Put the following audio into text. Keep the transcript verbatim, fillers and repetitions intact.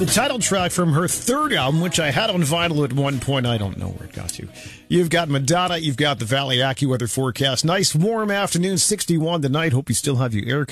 the title track from her third album, which I had on vinyl at one point. I don't know where it got to. You've got Madonna. You've got the Valley AccuWeather forecast. Nice warm afternoon, sixty-one tonight. Hope you still have your air